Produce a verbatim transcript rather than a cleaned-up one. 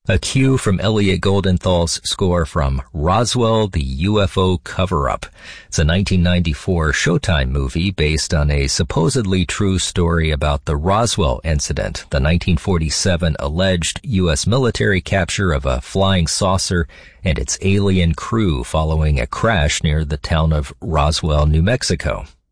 A cue from Elliot Goldenthal's score from Roswell, the U F O Cover-Up. It's a nineteen ninety-four Showtime movie based on a supposedly true story about the Roswell incident, the nineteen forty-seven alleged U S military capture of a flying saucer and its alien crew following a crash near the town of Roswell, New Mexico.